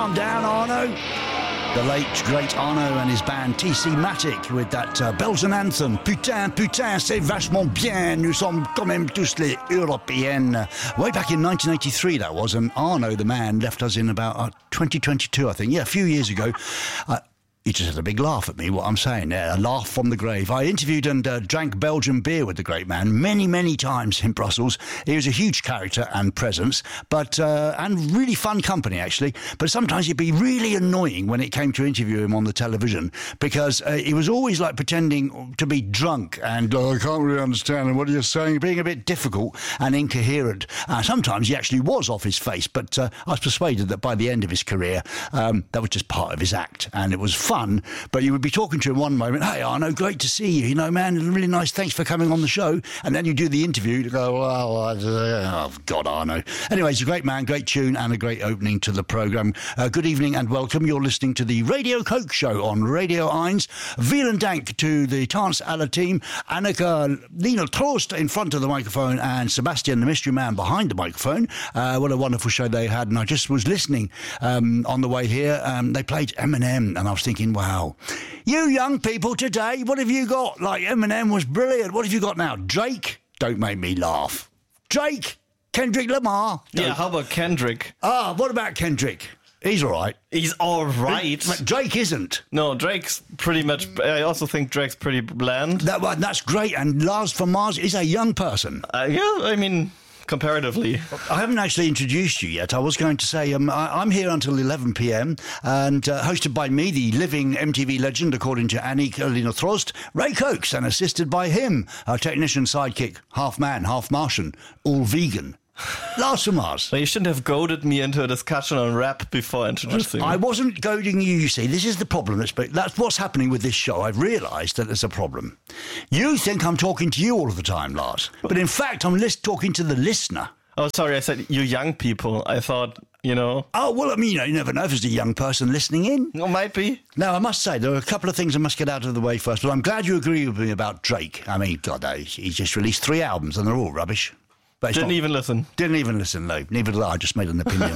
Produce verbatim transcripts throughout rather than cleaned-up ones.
calm down, Arno. The late, great Arno and his band T C Matic with that uh, Belgian anthem. Putain, putain, c'est vachement bien. Nous sommes quand même tous les Européennes. Way back in nineteen eighty-three, that was. And Arno, the man, left us in about uh, twenty twenty-two, I think. Yeah, a few years ago. Uh, He just had a big laugh at me, what I'm saying there, a laugh from the grave. I interviewed and uh, drank Belgian beer with the great man many, many times in Brussels. He was a huge character and presence, but uh, and really fun company, actually. But sometimes he'd be really annoying when it came to interview him on the television because uh, he was always like pretending to be drunk and, oh, I can't really understand what you're saying, being a bit difficult and incoherent. Uh, sometimes he actually was off his face, but uh, I was persuaded that by the end of his career, um, that was just part of his act, and it was fun. Fun, but you would be talking to him one moment, hey Arno, great to see you, you know, man, really nice, thanks for coming on the show, and then you do the interview, you go, oh, oh God, Arno. Anyway, he's a great man, great tune, and a great opening to the programme. Uh, good evening and welcome. You're listening to the Radio Coke Show on Radio Eins. Vielen Dank to the Tance Alla team, Annika Lina Trost in front of the microphone, and Sebastian, the mystery man, behind the microphone. Uh, what a wonderful show they had, and I just was listening um, on the way here. Um, they played Eminem, and I was thinking, wow, you young people today, what have you got? Like, Eminem was brilliant. What have you got now? Drake? Don't make me laugh. Drake? Kendrick Lamar? Yeah, Don't. how about Kendrick? Ah, what about Kendrick? He's all right. He's all right. But Drake isn't. No, Drake's pretty much... I also think Drake's pretty bland. That, well, that's great. And Lars from Mars is a young person. Uh, yeah, I mean... comparatively. I haven't actually introduced you yet. I was going to say um, I, I'm here until eleven p.m. and uh, hosted by me, the living M T V legend, according to Annika Lina Trost, Ray Cokes, and assisted by him, our technician sidekick, half man, half Martian, all vegan, Lars from Mars. Well, you shouldn't have goaded me into a discussion on rap before introducing I me. wasn't goading you, you see. This is the problem. That's, that's what's happening with this show. I've realised that there's a problem. You think I'm talking to you all of the time, Lars. But in fact, I'm list- talking to the listener. Oh, sorry, I said you young people. I thought, you know... Oh, well, I mean, you know, you never know if there's a young person listening in. Well, might be. Now, I must say, there are a couple of things I must get out of the way first, but I'm glad you agree with me about Drake. I mean, God, he's just released three albums and they're all rubbish. But Didn't not, even listen. Didn't even listen, no. Neither did I. I just made an opinion.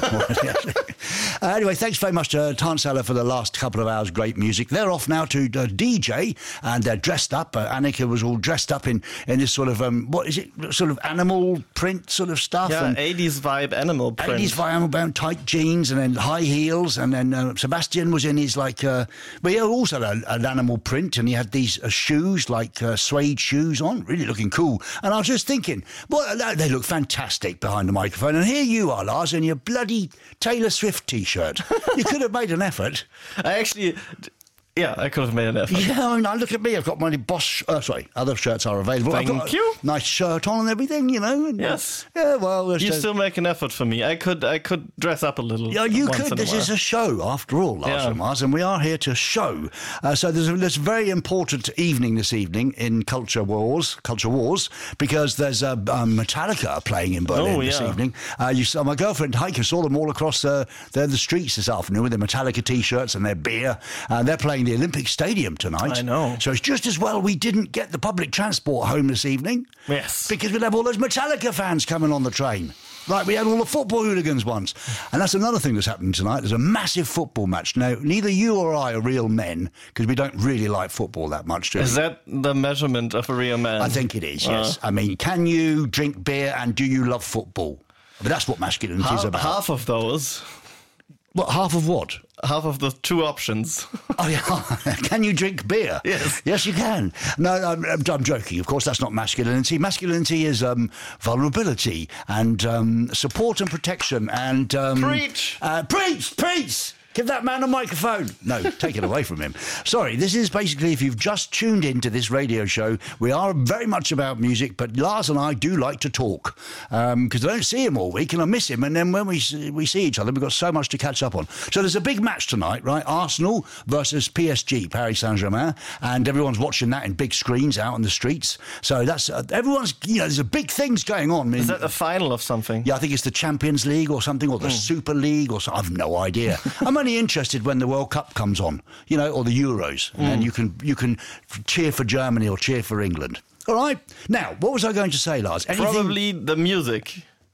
uh, anyway, thanks very much to Tance Alla for the last couple of hours. Great music. They're off now to uh, D J, and they're dressed up. Uh, Annika was all dressed up in, in this sort of, um, what is it, sort of animal print sort of stuff. Yeah, and eighties vibe animal print. eighties vibe animal print, tight jeans, and then high heels. And then uh, Sebastian was in his, like, uh, well, he had also an, an animal print, and he had these uh, shoes, like uh, suede shoes on, really looking cool. And I was just thinking, well, they look fantastic behind the microphone, and here you are, Lars, in your bloody Taylor Swift t-shirt. You could have made an effort. I actually, yeah, I could have made an effort. Yeah, I mean, look at me. I've got my Bosch. Uh, sorry, other shirts are available. Thank I've got you. A nice shirt on and everything, you know. And, yes. Uh, yeah. Well, you just, still make an effort for me. I could, I could dress up a little. Yeah, you once could. in This a is a show, after all, Lars Yeah. and Mars, and we are here to show. Uh, so there's a this very important evening this evening in Culture Wars, Culture Wars, because there's uh, um, Metallica playing in Berlin Oh, this yeah. evening. Uh, you saw my girlfriend Heike saw them all across uh, the, the streets this afternoon with their Metallica t-shirts and their beer. Uh, they're playing the Olympic Stadium tonight. I know. So it's just as well we didn't get the public transport home this evening. Yes. Because we'd have all those Metallica fans coming on the train. Like we had all the football hooligans once. And that's another thing that's happening tonight. There's a massive football match. Now, neither you or I are real men, because we don't really like football that much, do we? Is that the measurement of a real man? I think it is, yes. Uh, I mean, can you drink beer and do you love football? But that's what masculinity is half, about. half of those. What, half of what? Half of the two options. Oh, yeah. Can you drink beer? Yes. Yes, you can. No, I'm, I'm joking. Of course, that's not masculinity. Masculinity is um, vulnerability and um, support and protection and... Um, Preach! Uh, preach! Preach! Give that man a microphone. No, take it away from him. Sorry, this is basically, if you've just tuned into this radio show, we are very much about music, but Lars and I do like to talk because um, I don't see him all week and I miss him. And then when we see, we see each other, we've got so much to catch up on. So there's a big match tonight, right? Arsenal versus P S G, Paris Saint-Germain. And everyone's watching that in big screens out on the streets. So that's, uh, everyone's, you know, there's a big things going on. I mean, Is that the final of something? yeah, I think it's the Champions League or something, or the mm. Super League or something. I've no idea. I'm only interested when the World Cup comes on, you know, or the Euros, mm. and you can you can cheer for Germany or cheer for England. All right. Now, what was I going to say, Lars? Anything... Probably the music.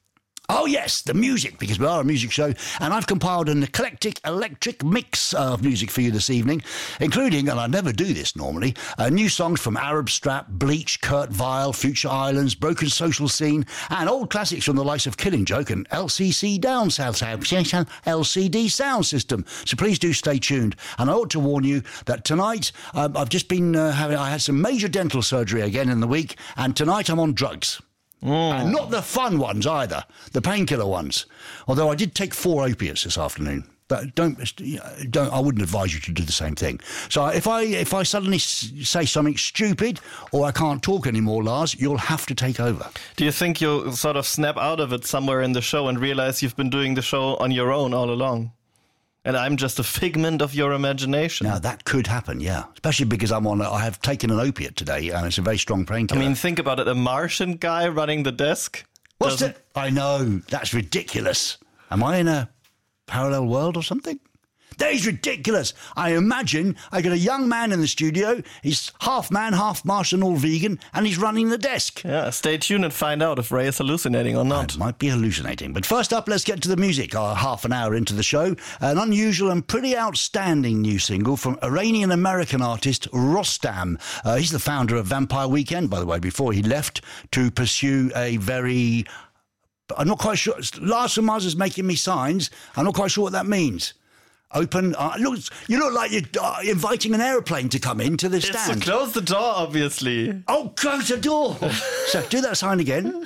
Oh, yes, the music, because we are a music show, and I've compiled an eclectic electric mix of music for you this evening, including, and I never do this normally, uh, new songs from Arab Strap, Bleach, Kurt Vile, Future Islands, Broken Social Scene, and old classics from the likes of Killing Joke and L C C Down South L C D Sound System. So please do stay tuned. And I ought to warn you that tonight, um, I've just been uh, having, I had some major dental surgery again in the week, and tonight I'm on drugs. Mm. And not the fun ones either, the painkiller ones. Although I did take four opiates this afternoon. But don't, don't. I wouldn't advise you to do the same thing. So if I if I suddenly say something stupid or I can't talk anymore, Lars, you'll have to take over. Do you think you'll sort of snap out of it somewhere in the show and realize you've been doing the show on your own all along? And I'm just a figment of your imagination. Now, that could happen, yeah. Especially because I'm on. I have taken an opiate today, and it's a very strong painkiller. I mean, think about it. A Martian guy running the desk. What's that? I know. That's ridiculous. Am I in a parallel world or something? That is ridiculous. I imagine I got a young man in the studio. He's half man, half Martian, all vegan, and he's running the desk. Yeah, stay tuned and find out if Ray is hallucinating or not. I might be hallucinating. But first up, let's get to the music. Uh, half an hour into the show, an unusual and pretty outstanding new single from Iranian-American artist Rostam. Uh, he's the founder of Vampire Weekend, by the way, before he left to pursue a very... I'm not quite sure. Lars from Mars is making me signs. I'm not quite sure what that means. Open. Uh, look, you look like you're uh, inviting an airplane to come into the stand. It's to close the door, obviously. Oh, close the door. So do that sign again.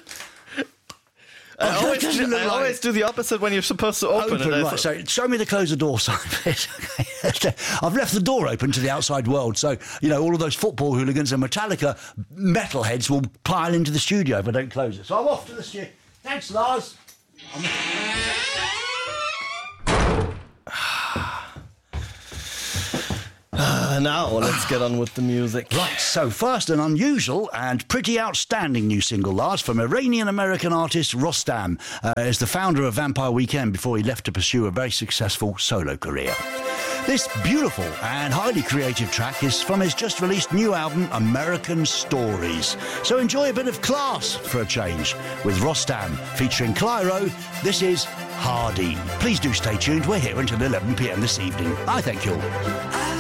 I, oh, always, do, I like... always do the opposite when you're supposed to open, open it. Right, so show me the close the door sign, please. I've left the door open to the outside world, so, you know, all of those football hooligans and Metallica metalheads will pile into the studio if I don't close it. So I'm off to the studio. Thanks, Lars. I'm... Uh, now let's get on with the music. Right, so first an unusual and pretty outstanding new single, Lars, from Iranian-American artist Rostam. Uh, is the founder of Vampire Weekend before he left to pursue a very successful solo career. This beautiful and highly creative track is from his just-released new album, American Stories. So enjoy a bit of class for a change with Rostam featuring Clyro. This is Hardy. Please do stay tuned. We're here until eleven p.m. this evening. I thank you all.